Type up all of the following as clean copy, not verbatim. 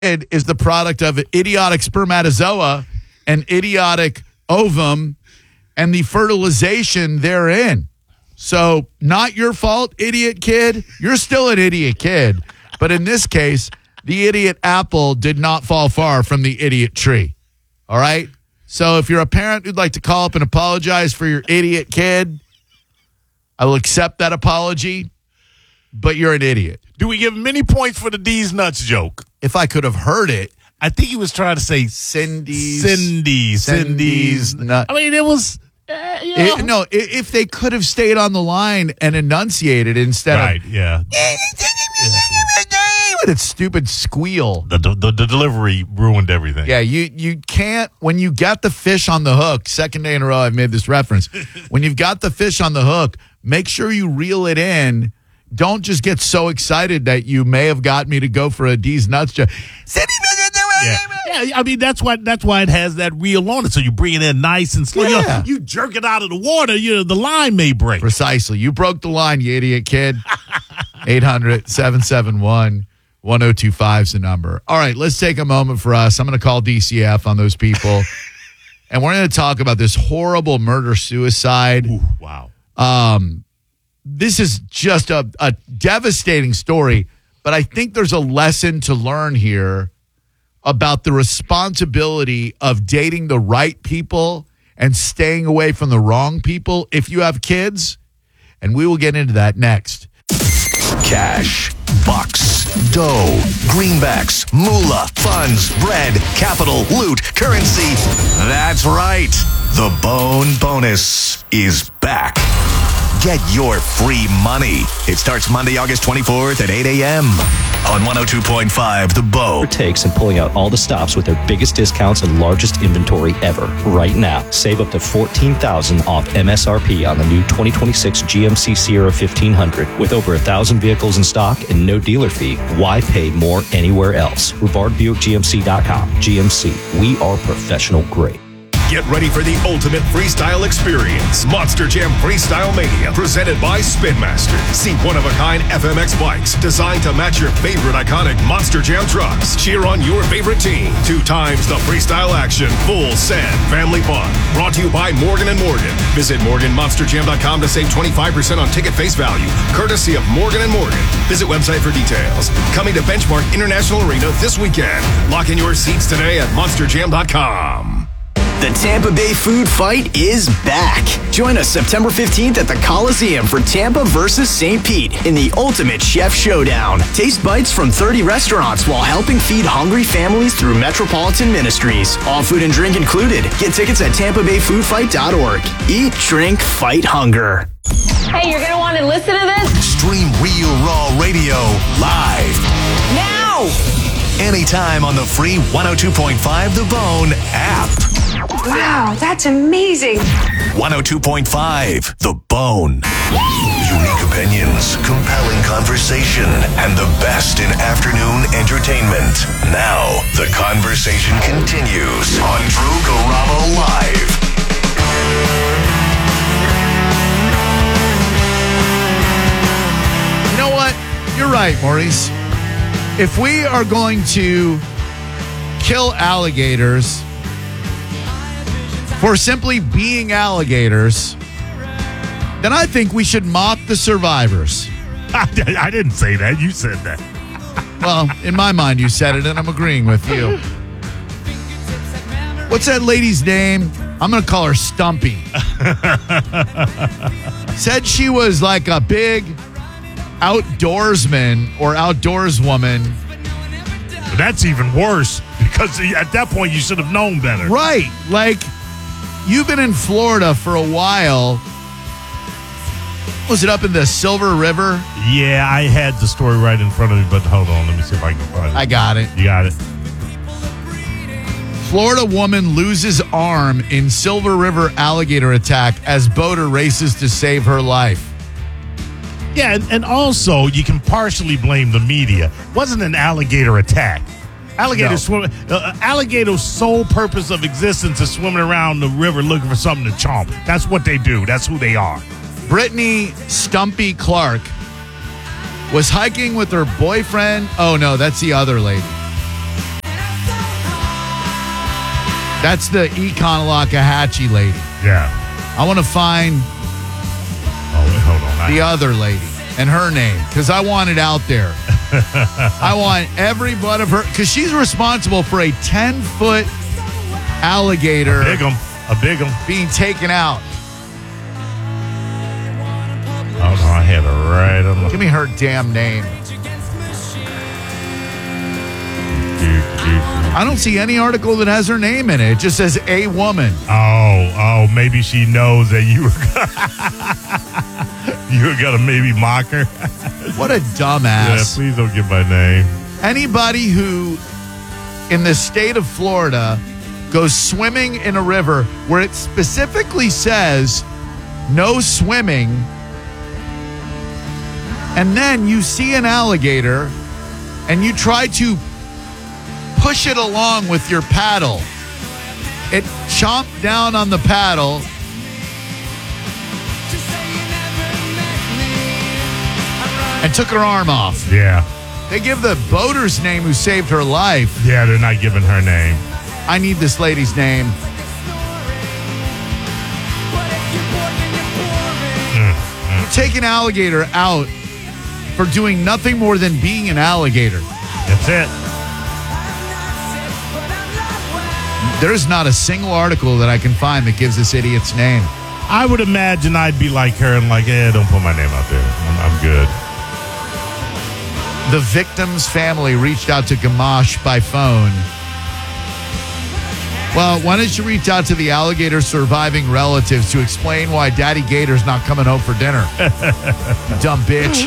is the product of idiotic spermatozoa and idiotic ovum and the fertilization therein. So not your fault, idiot kid. You're still an idiot kid. But in this case, the idiot apple did not fall far from the idiot tree. All right? So if you're a parent who'd like to call up and apologize for your idiot kid, I will accept that apology, but you're an idiot. Do we give him any points for the D's nuts joke? If I could have heard it. I think he was trying to say Cindy's nuts. I mean, it was... if they could have stayed on the line and enunciated instead of... yeah. With its stupid squeal. The delivery ruined everything. Yeah, you can't... When you got the fish on the hook, second day in a row I've made this reference. When you've got the fish on the hook, make sure you reel it in. Don't just get so excited that you may have got me to go for a D's nuts joke. Yeah, I mean, that's why it has that reel on it, so you bring it in nice and slow. Yeah. You jerk it out of the water, the line may break. Precisely. You broke the line, you idiot kid. 800-771-1025 is the number. All right, let's take a moment for us. I'm going to call DCF on those people, and we're going to talk about this horrible murder-suicide. Ooh, wow. This is just a devastating story, but I think there's a lesson to learn here about the responsibility of dating the right people and staying away from the wrong people if you have kids. And we will get into that next. Cash, bucks, dough, greenbacks, moolah, funds, bread, capital, loot, currency. That's right. The Bone Bonus is back. Get your free money. It starts Monday, August 24th at 8 a.m. on 102.5 The Bone. Takes and pulling out all the stops with their biggest discounts and largest inventory ever. Right now, save up to $14,000 off MSRP on the new 2026 GMC Sierra 1500. With over 1,000 vehicles in stock and no dealer fee, why pay more anywhere else? RivardBuickGMC.com. GMC, we are professional grade. Get ready for the ultimate freestyle experience. Monster Jam Freestyle Mania, presented by Spin Master. See one-of-a-kind FMX bikes designed to match your favorite iconic Monster Jam trucks. Cheer on your favorite team. 2 times the freestyle action. Full send family fun. Brought to you by Morgan & Morgan. Visit MorganMonsterJam.com to save 25% on ticket face value, courtesy of Morgan & Morgan. Visit website for details. Coming to Benchmark International Arena this weekend. Lock in your seats today at MonsterJam.com. The Tampa Bay Food Fight is back. Join us September 15th at the Coliseum for Tampa versus St. Pete in the Ultimate Chef Showdown. Taste bites from 30 restaurants while helping feed hungry families through Metropolitan Ministries. All food and drink included. Get tickets at TampaBayFoodFight.org. Eat, drink, fight hunger. Hey, you're going to want to listen to this? Stream Real Raw Radio live. Now! Anytime on the free 102.5 The Bone app. Wow, that's amazing. 102.5 The Bone. Unique opinions, compelling conversation, and the best in afternoon entertainment. Now, the conversation continues on Drew Garabo Live. You know what? You're right, Maurice. If we are going to kill alligators for simply being alligators, then I think we should mock the survivors. I didn't say that. You said that. Well, in my mind, you said it, and I'm agreeing with you. What's that lady's name? I'm going to call her Stumpy. Said she was like a big outdoorsman or outdoorswoman. That's even worse, because at that point you should have known better. Right. Like, you've been in Florida for a while. Was it up in the Silver River? Yeah, I had the story right in front of me, but hold on. Let me see if I can find it. I got it. You got it. Florida woman loses arm in Silver River alligator attack as boater races to save her life. Yeah, and also you can partially blame the media. It wasn't an alligator attack. Alligators swim. Alligators' sole purpose of existence is swimming around the river looking for something to chomp. That's what they do. That's who they are. Brittany Stumpy Clark was hiking with her boyfriend. Oh, no, that's the other lady. That's the Econolockahatchee lady. Yeah. I want to find Oh, wait, hold on. the other lady and her name because I want it out there. I want every one of her because she's responsible for a 10-foot alligator A big one. being taken out. Oh, no, I had it right on the... Give me her damn name. I don't see any article that has her name in it. It just says a woman. Oh, maybe she knows that you were gonna maybe mock her. What a Yeah, dumbass. please don't get my name. Anybody who in the state of Florida goes swimming in a river where it specifically says no swimming, and then you see an alligator and you try to push it along with your paddle. It chomped down on the paddle. And took her arm off. Yeah. They give the boater's name who saved her life. Yeah, they're not giving her name. I need this lady's name. You take an alligator out for doing nothing more than being an alligator. That's it. There's not a single article that I can find that gives this idiot's name. I would imagine I'd be like her and like, don't put my name out there. I'm good. The victim's family reached out to Gamache by phone. Well, why don't you reach out to the alligator's surviving relatives to explain why Daddy Gator's not coming home for dinner? You dumb bitch.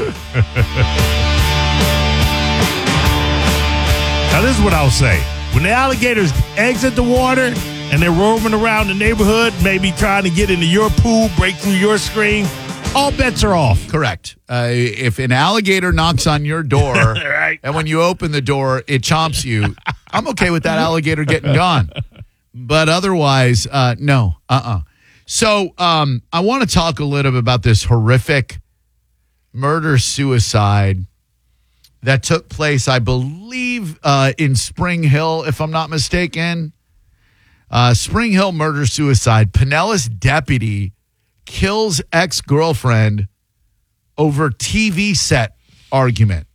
Now, this is what I'll say. When the alligators exit the water and they're roaming around the neighborhood, maybe trying to get into your pool, break through your screen, all bets are off. Correct. If an alligator knocks on your door Right. and when you open the door, it chomps you, I'm okay with that alligator getting gone. But otherwise, no. So I want to talk a little bit about this horrific murder-suicide that took place, I believe, in Spring Hill, if I'm not mistaken. Spring Hill murder-suicide. Pinellas deputy kills ex-girlfriend over TV set argument.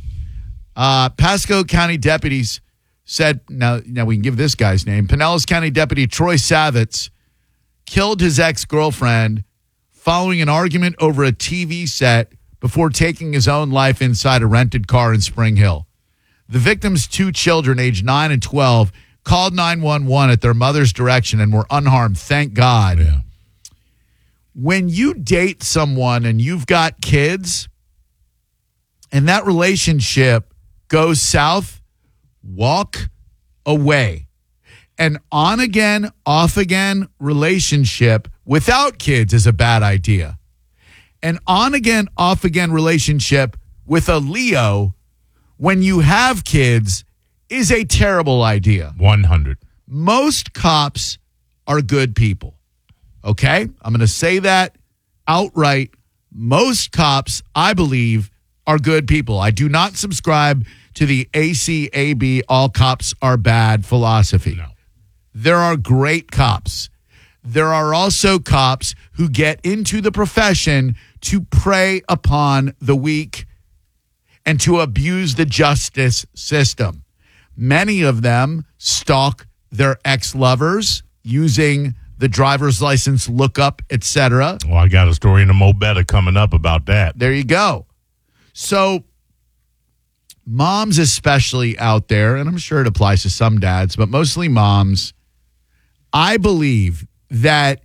Pasco County deputies said, now we can give this guy's name. Pinellas County Deputy Troy Savitz killed his ex-girlfriend following an argument over a TV set before taking his own life inside a rented car in Spring Hill. The victim's two children, aged 9 and 12, called 911 at their mother's direction and were unharmed, thank God. Yeah. When you date someone and you've got kids and that relationship goes south, walk away. An on-again, off-again relationship without kids is a bad idea. An on-again, off-again relationship with a Leo when you have kids is a terrible idea. 100. Most cops are good people. Okay? I'm going to say that outright. Most cops, I believe, are good people. I do not subscribe to the ACAB, all cops are bad philosophy. No. There are great cops. There are also cops who get into the profession to prey upon the weak and to abuse the justice system. Many of them stalk their ex-lovers using the driver's license lookup, etc. Well, I got a story in the Mo Better coming up about that. There you go. So moms especially out there, and I'm sure it applies to some dads, but mostly moms, I believe that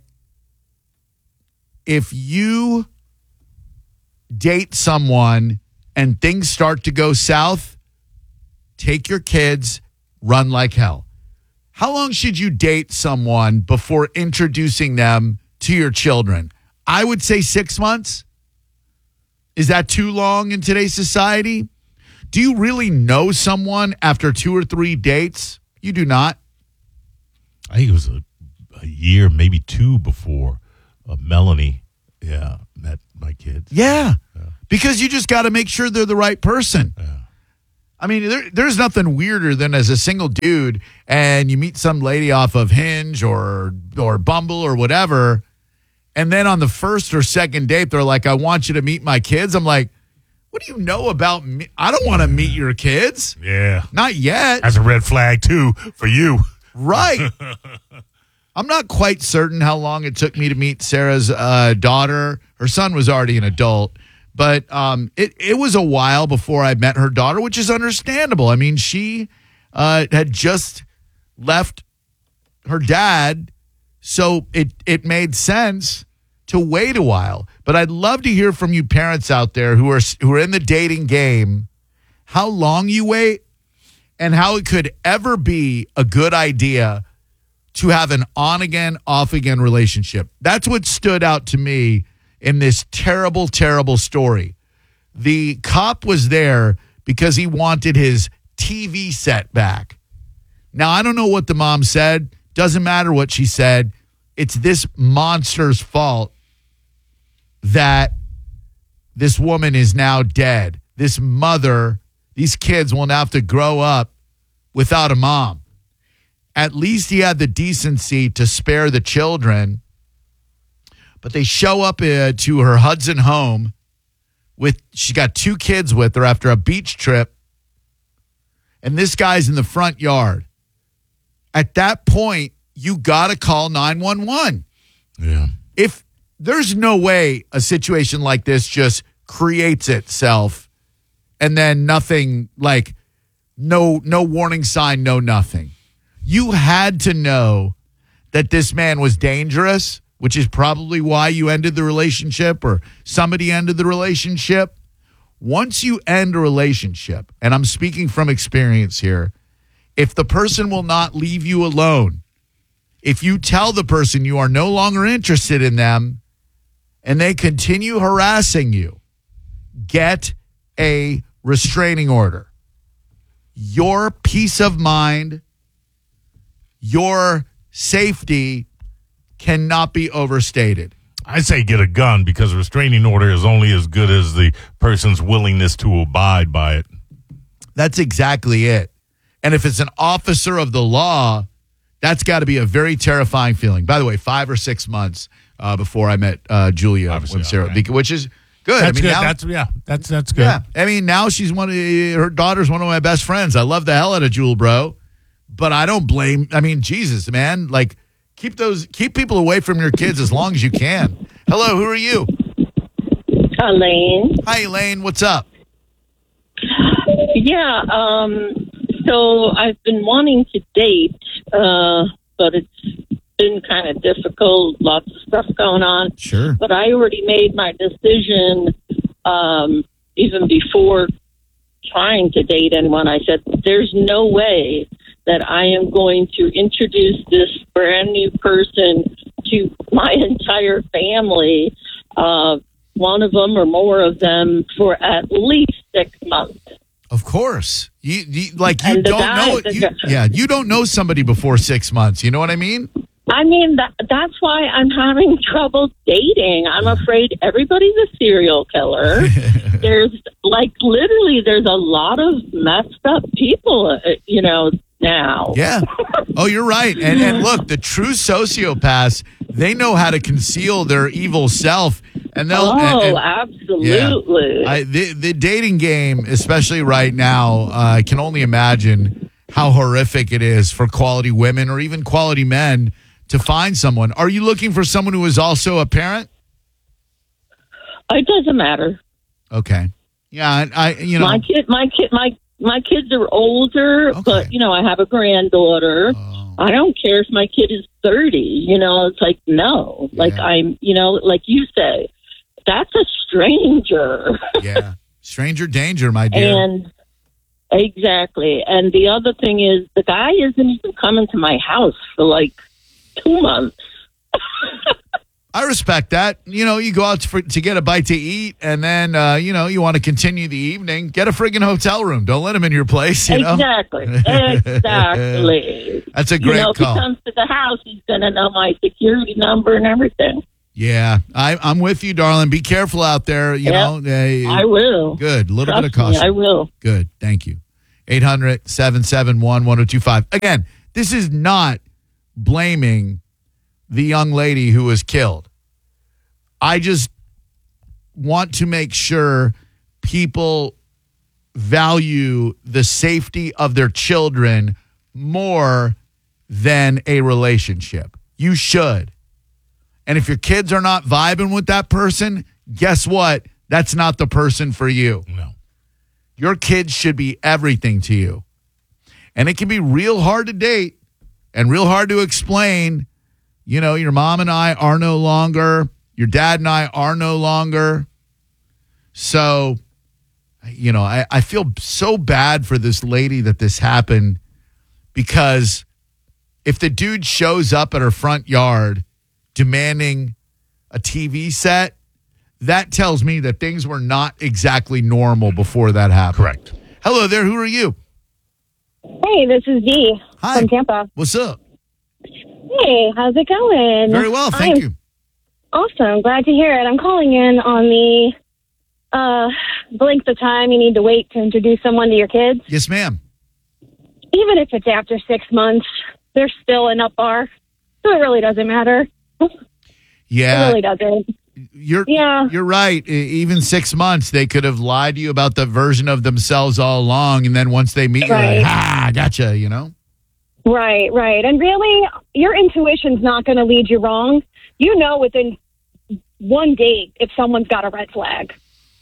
if you date someone and things start to go south, take your kids, run like hell. How long should you date someone before introducing them to your children? I would say 6 months. Is that too long in today's society? Do you really know someone after 2 or 3 dates? You do not. I think it was a year, maybe 2 before Melanie, met my kids. Yeah. Because you just got to make sure they're the right person. I mean, there's nothing weirder than as a single dude and you meet some lady off of Hinge or Bumble or whatever, and then on the first or second date, they're like, I want you to meet my kids. I'm like, what do you know about me? I don't want to meet your kids. Yeah. Not yet. That's a red flag, too, for you. Right. I'm not quite certain how long it took me to meet Sarah's daughter. Her son was already an adult. But it was a while before I met her daughter, which is understandable. I mean, she had just left her dad, so it made sense to wait a while. But I'd love to hear from you parents out there who are in the dating game, how long you wait and how it could ever be a good idea to have an on-again, off-again relationship. That's what stood out to me in this terrible, terrible story. The cop was there because he wanted his TV set back. Now, I don't know what the mom said. Doesn't matter what she said. It's this monster's fault that this woman is now dead. This mother, these kids will now have to grow up without a mom. At least he had the decency to spare the children. But they show up to her Hudson home she got 2 kids with her after a beach trip. And this guy's in the front yard. At that point, you got to call 911. Yeah. If there's no way a situation like this just creates itself and then nothing, like no warning sign, no nothing. You had to know that this man was dangerous, which is probably why you ended the relationship or somebody ended the relationship. Once you end a relationship, and I'm speaking from experience here, if the person will not leave you alone, if you tell the person you are no longer interested in them and they continue harassing you, get a restraining order. Your peace of mind, your safety cannot be overstated. I say get a gun because a restraining order is only as good as the person's willingness to abide by it. That's exactly it. And if it's an officer of the law, that's got to be a very terrifying feeling. By the way, 5 or 6 months before I met Julia Obviously, with Sarah, okay. which is good. That's I mean, good. Now, That's good. yeah. I mean, now she's her daughter's one of my best friends. I love the hell out of Jewel, bro. But I don't blame. I mean, Jesus, man, like. Keep people away from your kids as long as you can. Hello, who are you? Elaine. Hi, Elaine. What's up? Yeah, so I've been wanting to date, but it's been kind of difficult, lots of stuff going on. Sure. But I already made my decision even before trying to date anyone. I said, there's no way that I am going to introduce this brand new person to my entire family, one of them or more of them, for at least 6 months. Of course. You And the don't guy- know the it. You don't know somebody before 6 months. You know what I mean? I mean, that's why I'm having trouble dating. I'm afraid everybody's a serial killer. There's literally there's a lot of messed up people, now. Yeah. Oh, you're right. And look, the true sociopaths, they know how to conceal their evil self. And they'll. Absolutely. Yeah. The dating game, especially right now, I can only imagine how horrific it is for quality women or even quality men to find someone. Are you looking for someone who is also a parent? It doesn't matter. Okay. Yeah, My kids are older, Okay. but I have a granddaughter. Oh. I don't care if my kid is 30. It's like no, like Yeah. I'm, like you say, that's a stranger. Yeah. Stranger danger, my dear. And exactly. And the other thing is, the guy isn't even coming to my house for 2 months. I respect that. You go out to get a bite to eat, and then, you want to continue the evening. Get a friggin' hotel room. Don't let him in your place, Exactly. Exactly. That's a great if he call. comes to the house, he's going to know my security number and everything. Yeah, I'm with you, darling. Be careful out there. You know, I will. Good. A little Trust bit of caution. me, I will. Good. Thank you. 800-771-1025. Again, this is not blaming the young lady who was killed. I just want to make sure people value the safety of their children more than a relationship. You should. And if your kids are not vibing with that person, guess what? That's not the person for you. No. Your kids should be everything to you. And it can be real hard to date and real hard to explain. You know, your mom and I are no longer. Your dad and I are no longer. So, you know, I feel so bad for this lady that this happened, because if the dude shows up at her front yard demanding a TV set, that tells me that things were not exactly normal before that happened. Correct. Hello there. Who are you? Hey, this is Dee from Tampa. What's up? Hey, how's it going? Very well, thank you. Awesome. Glad to hear it. I'm calling in on the length of time you need to wait to introduce someone to your kids. Yes, ma'am. Even if it's after 6 months, there's still an up bar. So it really doesn't matter. Yeah. It really doesn't. You're right. Even 6 months, they could have lied to you about the version of themselves all along. And then once they meet you, like, I gotcha, you know? Right. And really, your intuition's not going to lead you wrong. You know within one date if someone's got a red flag.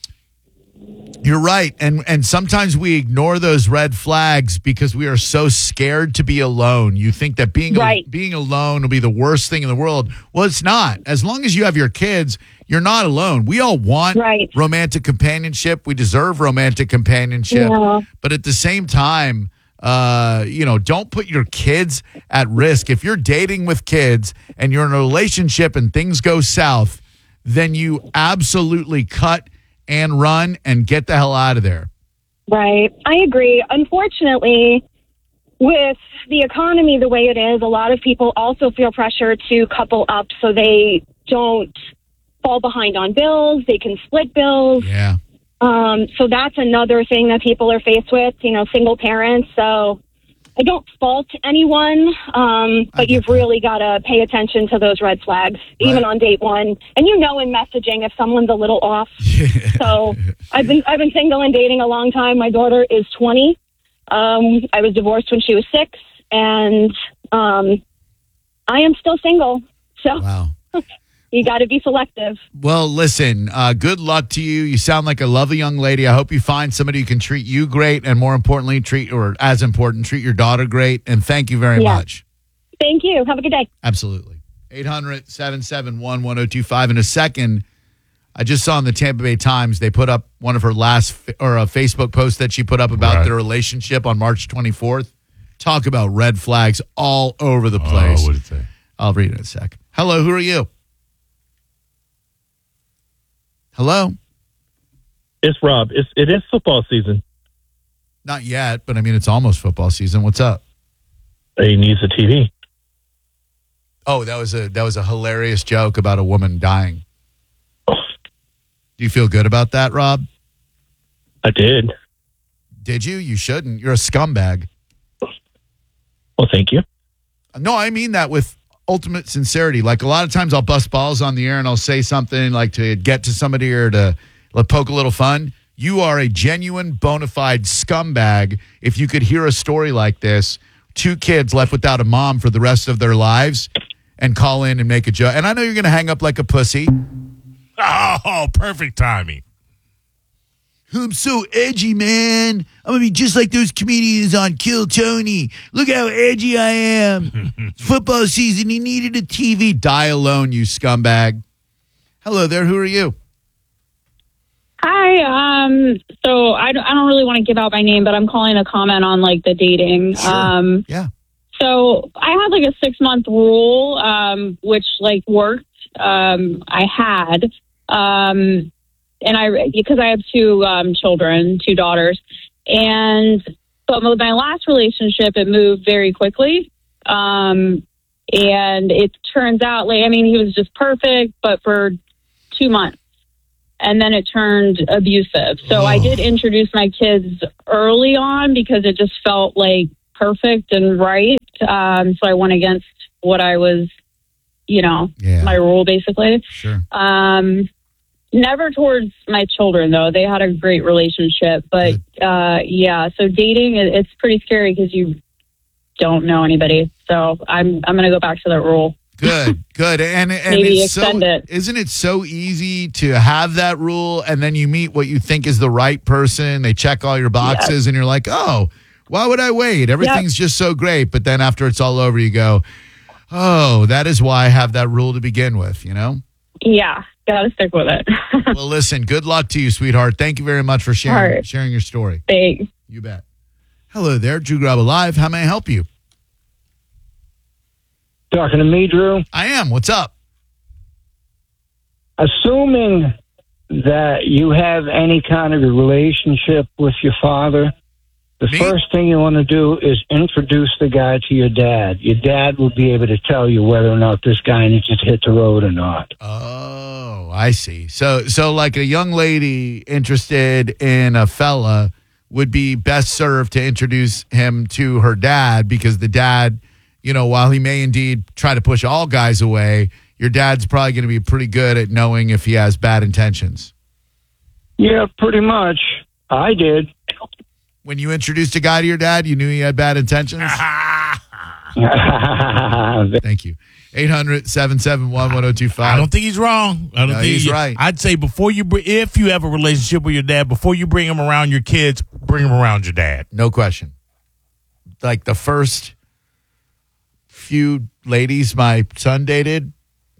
You're right. And sometimes we ignore those red flags because we are so scared to be alone. You think that being alone will be the worst thing in the world. Well, it's not. As long as you have your kids, you're not alone. We all want romantic companionship. We deserve romantic companionship. Yeah. But at the same time, don't put your kids at risk. If you're dating with kids and you're in a relationship and things go south, then you absolutely cut and run and get the hell out of there. Right. I agree. Unfortunately, with the economy the way it is, a lot of people also feel pressure to couple up so they don't fall behind on bills. They can split bills. Yeah. So that's another thing that people are faced with, single parents. So I don't fault anyone, but you've really got to pay attention to those red flags, even on date one. And in messaging if someone's a little off. So I've been single and dating a long time. My daughter is 20. I was divorced when she was 6, and I am still single. So wow. You got to be selective. Well, listen, good luck to you. You sound like a lovely young lady. I hope you find somebody who can treat you great, and more importantly, treat your daughter great. And thank you very much. Thank you. Have a good day. Absolutely. 800-771-1025. In a second, I just saw in the Tampa Bay Times, they put up one of her a Facebook post that she put up about their relationship on March 24th. Talk about red flags all over the place. What did it say? I'll read it in a sec. Hello, who are you? Hello? It's Rob. It is football season. Not yet, but I mean, it's almost football season. What's up? He needs a TV. Oh, that was a hilarious joke about a woman dying. Do you feel good about that, Rob? I did. Did you? You shouldn't. You're a scumbag. Well, thank you. No, I mean that with ultimate sincerity. Like, a lot of times I'll bust balls on the air and I'll say something like to get to somebody or to poke a little fun. You are a genuine, bona fide scumbag. If you could hear a story like this, 2 kids left without a mom for the rest of their lives, and call in and make a joke. And I know you're going to hang up like a pussy. Oh, perfect timing. I'm so edgy, man. I'm going to be just like those comedians on Kill Tony. Look how edgy I am. It's football season. He needed a TV. Die alone, you scumbag. Hello there. Who are you? Hi. So I don't really want to give out my name, but I'm calling a comment on the dating. Sure. Yeah. So I had a 6-month rule, which worked. I had, because I have 2 children, 2 daughters, but with my last relationship, it moved very quickly. And it turns out, he was just perfect, but for 2 months. and then it turned abusive. So I did introduce my kids early on because it just felt like perfect and right. So I went against what I was, my rule basically. Sure. Never towards my children though. They had a great relationship, but so dating, it's pretty scary because you don't know anybody. So I'm going to go back to that rule. Good. And maybe extend it. Isn't it so easy to have that rule and then you meet what you think is the right person, they check all your boxes and you're like, oh, why would I wait? Everything's just so great. But then after it's all over, you go, oh, that is why I have that rule to begin with, Yeah, gotta stick with it. Well, listen, good luck to you, sweetheart. Thank you very much for sharing your story. Thanks. You bet. Hello there, Drew Grabo Live. How may I help you? Talking to me, Drew? I am. What's up? Assuming that you have any kind of a relationship with your father, the first thing you want to do is introduce the guy to your dad. Your dad will be able to tell you whether or not this guy needs to hit the road or not. Oh, I see. So like a young lady interested in a fella would be best served to introduce him to her dad because the dad, while he may indeed try to push all guys away, your dad's probably going to be pretty good at knowing if he has bad intentions. Yeah, pretty much. I did. When you introduced a guy to your dad, you knew he had bad intentions? Thank you. 800-771-1025. I don't think he's wrong. I don't think he's right. I'd say if you have a relationship with your dad, before you bring him around your kids, bring him around your dad. No question. Like the first few ladies my son dated,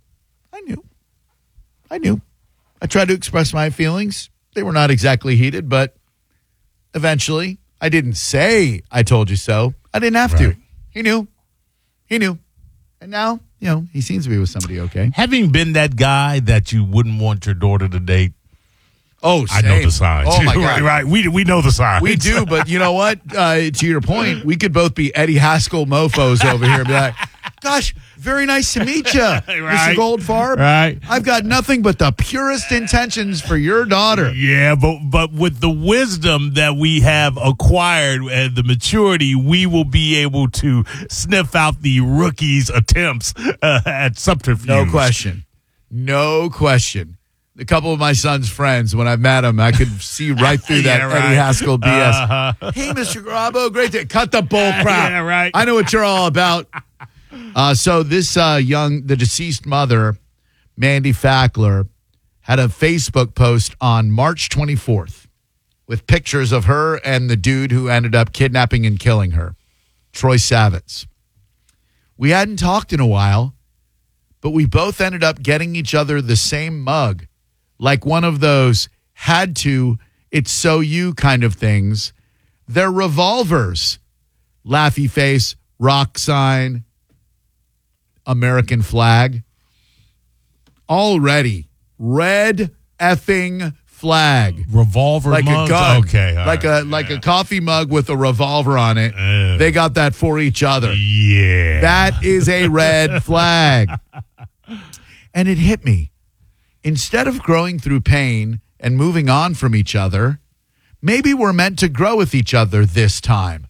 I knew. I tried to express my feelings. They were not exactly heated, but eventually I didn't say I told you so. I didn't have to. He knew. And now, he seems to be with somebody okay. Having been that guy that you wouldn't want your daughter to date. Oh, I know the signs. Oh, my God. right. We know the signs. We do, but you know what? To your point, we could both be Eddie Haskell mofos over here and be like, gosh, very nice to meet you, Mr. Goldfarb. Right. I've got nothing but the purest intentions for your daughter. Yeah, but with the wisdom that we have acquired and the maturity, we will be able to sniff out the rookie's attempts at subterfuge. No question. A couple of my son's friends, when I met him, I could see right through that Eddie Haskell BS. Hey, Mr. Grabo, great to cut the bull crap. Yeah, right. I know what you're all about. So this the deceased mother, Mandy Fackler, had a Facebook post on March 24th with pictures of her and the dude who ended up kidnapping and killing her, Troy Savitz. We hadn't talked in a while, but we both ended up getting each other the same mug, like one of those had to, it's so you kind of things. They're revolvers. Laughy face, rock sign, American flag. Already. Red effing flag. Revolver like mugs? A gun. Okay. Like a coffee mug with a revolver on it. They got that for each other. Yeah. That is a red flag. And it hit me. Instead of growing through pain and moving on from each other, maybe we're meant to grow with each other this time.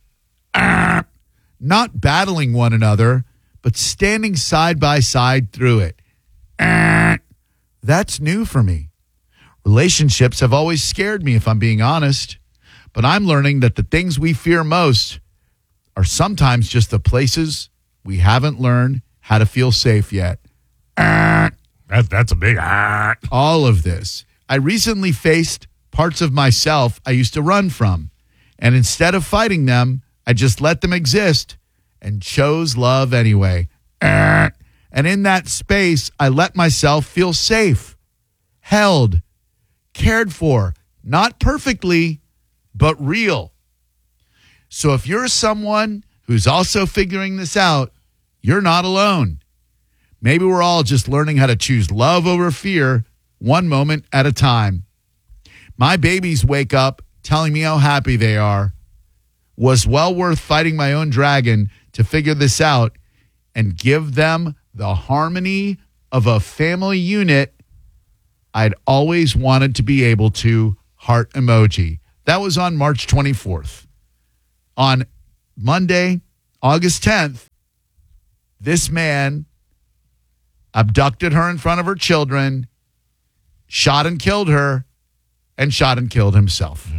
Not battling one another, but standing side by side through it. That's new for me. Relationships have always scared me, if I'm being honest. But I'm learning that the things we fear most are sometimes just the places we haven't learned how to feel safe yet. That's a big all of this. I recently faced parts of myself I used to run from. And instead of fighting them, I just let them exist and chose love anyway. And in that space, I let myself feel safe, held, cared for, not perfectly, but real. So if you're someone who's also figuring this out, you're not alone. Maybe we're all just learning how to choose love over fear, one moment at a time. My babies wake up telling me how happy they are. Was well worth fighting my own dragon to figure this out and give them the harmony of a family unit I'd always wanted to be able to heart emoji. That was on March 24th. On Monday, August 10th, this man abducted her in front of her children, shot and killed her, and shot and killed himself.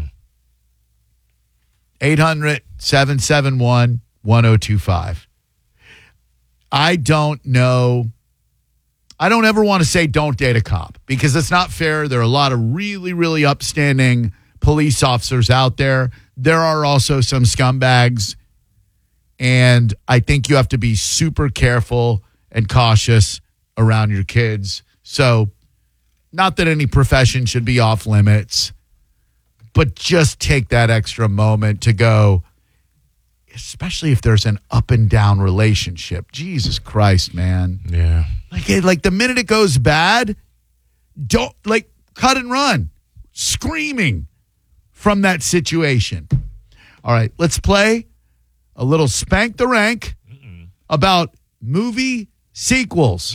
800-771-1025. I don't know. I don't ever want to say don't date a cop because it's not fair. There are a lot of really, really upstanding police officers out there. There are also some scumbags. And I think you have to be super careful and cautious around your kids. So, not that any profession should be off limits, but just take that extra moment to go, especially if there's an up and down relationship. Jesus Christ, man. Yeah. Like the minute it goes bad, don't cut and run, screaming from that situation. All right, let's play a little Spank the Rank about movie sequels.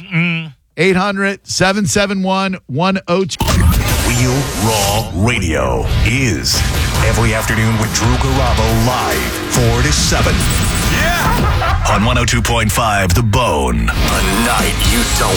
800-771-1025. Real Raw Radio is every afternoon with Drew Garabo live 4 to 7. Yeah! On 102.5 The Bone. A night you don't